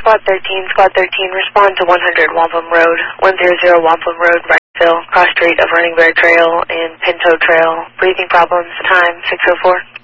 Squad 13, respond to 100 Wampum Road, 100 Wampum Road, Wrightsville, cross street of Running Bear Trail and Pinto Trail. Breathing problems, time 6:04.